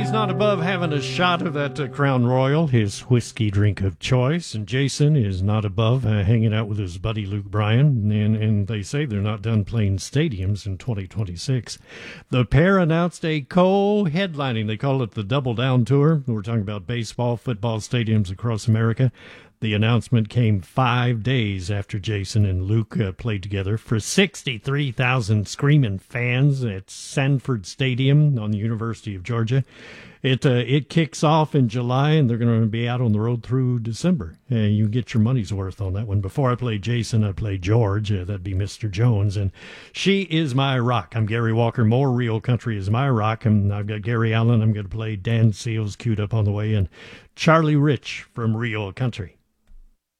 He's not above having a shot of that Crown Royal, his whiskey drink of choice. And Jason is not above hanging out with his buddy Luke Bryan. And they say they're not done playing stadiums in 2026. The pair announced a co-headlining. They call it the Double Down Tour. We're talking about baseball, football stadiums across America. The announcement came 5 days after Jason and Luke played together for 63,000 screaming fans at Sanford Stadium on the University of Georgia. It kicks off in July, and they're going to be out on the road through December. You get your money's worth on that one. Before I played Jason, I played George. That'd be Mr. Jones. And She Is My Rock. I'm Gary Walker. More Real Country is my rock. And I've got Gary Allen. I'm going to play Dan Seals queued up on the way. And Charlie Rich from Real Country.